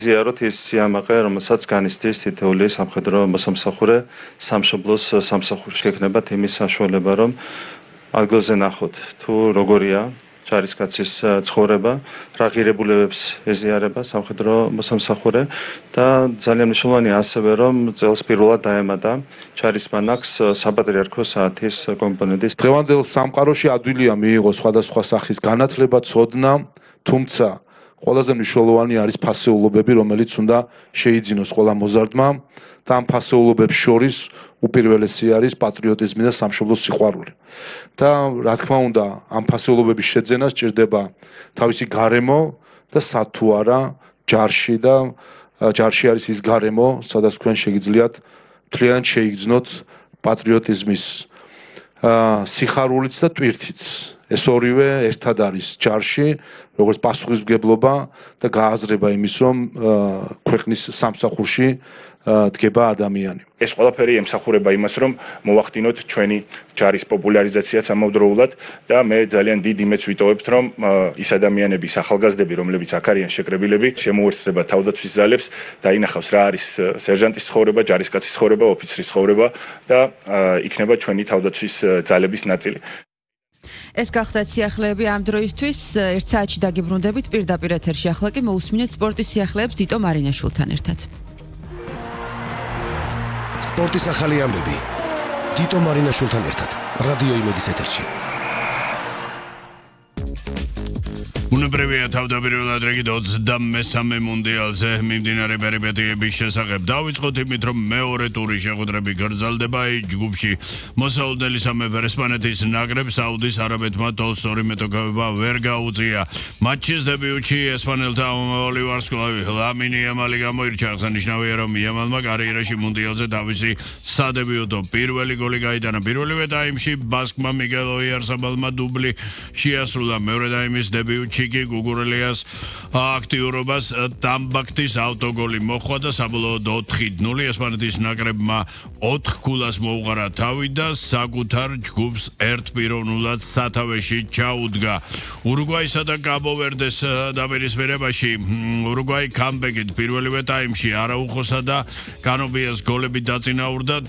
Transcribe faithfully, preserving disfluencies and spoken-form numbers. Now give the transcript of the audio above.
ზიაროთ ის სიამაყე, რომელსაც განიცდის თითოეული სამხედრო მოსამსახურე სამშობლოს სამსახურში. ექნება იმის საშუალება, რომ ადგილზე ნახოთ თუ როგორია ჯარისკაცის ცხოვრება, რა ღირებულებებს ეზიარება სამხედრო მოსამსახურე და ძალიან მნიშვნელოვანია ასევე, რომ წელს პირველად დაემატა ჯარისმანაკს საპატრიარქო საათის კომპონენტის. დღევანდელ სამყაროში ადვილია მიიღო სხვადასხვა სახის განათლება, ცოდნა, თუმცა ყველაზე მნიშვნელოვანი არის ფასეულობები, რომელიც უნდა შეიძინოს ყველა მოზარდმა და ამ ფასეულობებს შორის უპირველესი არის პატრიოტიზმი და სამშობლოს სიყვარული. და რა თქმა უნდა, ამ ფასეულობების შეძენა სჭირდება თავისი გარემო და სათუ არა ჯარში და ჯარში არის ის გარემო, სადაც თქვენ შეგიძლიათ მთლიანად შეიგრძნოთ პატრიოტიზმის სიხარულიც და ტვირთიც. ეს ორივე ერთად არის ჯარში, როგორც პასუხისმგებლობა და გააზრება იმის, რომ ქვეყნის სამსახურში დგება ადამიანი. ეს ყველაფერი ემსახურება იმას, რომ მოვახდინოთ ჩვენი ჯარის პოპულარიზაციაც ამავდროულად და მე ძალიან დიდ იმედს ვიტოვებთ, რომ ის ადამიანები, ახალგაზრდები, რომლებიც აქ არიან შეკრებილები, შემოუერთდება თავდაცვის ძალებს და ინახავს რა არის სერჟანტის ცხოვრება, ჯარისკაცის ცხოვრება, ოფიცრის ცხოვრება და იქნება ჩვენი თავდაცვის ძალების ნაწილი. ეს გახდათ სიახლეები ამ დროისთვის. ერთ საათში დაგიბრუნდებით პირდაპირ ეთერში. ახლა კი მოусმინეთ სპორტის სიახლეებს დიტო მარინაშვილთან ერთად. სპორტის ახალი ამბები დიტო მარინაშვილთან ერთად რადიო იმედის ეთერში. უნებრივია თავდაპირველად რეგით ოცდამესამე მუნდიალზე მიმდინარე პერიპეტიების შესახებ დავიწყოთ იმით, რომ მეორე ტური შეხვედრები გრძელდება ჯგუფში. მოსაუბრებელი სამეფო ესპანეთის ნაკრებს საუდის არაბეთმა თოლს ორი მეტოქეობა ვერ გაუწია. მატჩის დებიუტში ესპანელთა ამავალი ვარსკვლავი ლამინი იამალი გამოირჩა. აღსანიშნავია, რომ იამალმა კარიერაში მუნდიალზე თავისი სადებიუტო პირველი გოლი გაიტანა. პირველივე ტაიმში ბასკმა მიგელ ოიარსაბალმა დუბლი შეასრულა. მეორე ტაიმის დებიუტში კი გუგურელიას აქტიურობას დამბაქთის ავტოგოლი მოხდა და საბოლოოდ ოთხი ნული ესპანეთის ნაკრებმა ოთხ ქულას მოუყარა თავი და საკუთარ ჯგუფს ერთ პიროვნულად სათავეში ჩაუდგა. ურუგვაისა და კაბო-ვერდეს დაპირისპირებაში ურუგვაი კამბეკით პირველივე ტაიმში არაუხოსა და კანობიას გოლები დაწინაურდა,